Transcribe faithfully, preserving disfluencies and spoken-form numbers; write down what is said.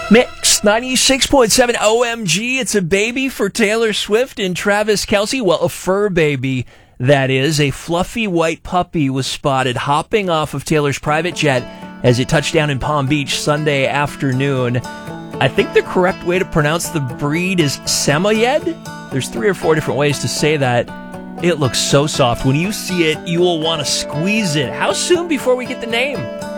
Mix ninety-six point seven O M G. It's a baby for Taylor Swift and Travis Kelce. Well, a fur baby, that is. A fluffy white puppy was spotted hopping off of Taylor's private jet as it touched down in Palm Beach Sunday afternoon. I think the correct way to pronounce the breed is Samoyed. There's three or four different ways to say that. It looks so soft. When you see it, you will want to squeeze it. How soon before we get the name?